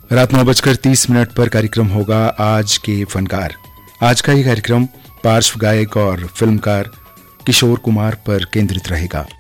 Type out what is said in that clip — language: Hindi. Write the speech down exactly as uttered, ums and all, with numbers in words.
रात नौ बजकर तीस मिनट पर कार्यक्रम होगा आज के फनकार। आज का ये कार्यक्रम पार्श्व गायक और फिल्मकार किशोर कुमार पर केंद्रित रहेगा।